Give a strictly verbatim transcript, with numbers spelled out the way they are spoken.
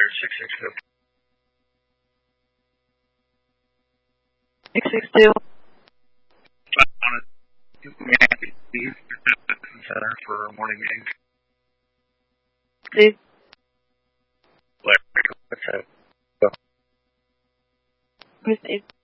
Operator six six two. six six two. Center for morning meeting. Steve. What's up? Where's Steve?